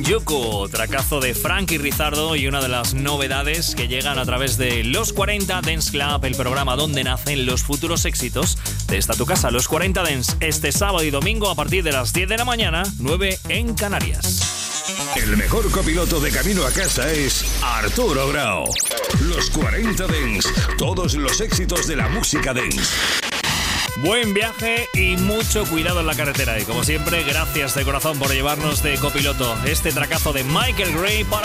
Shinjuku, tracazo de Frankie Rizardo y una de las novedades que llegan a través de Los 40 Dance Club, el programa donde nacen los futuros éxitos de esta tu casa. Los 40 Dance, este sábado y domingo a partir de las 10 de la mañana, 9 en Canarias. El mejor copiloto de camino a casa es Arturo Grau. Los 40 Dance, todos los éxitos de la música dance. Buen viaje y mucho cuidado en la carretera. Y como siempre, gracias de corazón por llevarnos de copiloto este tracazo de Michael Gray para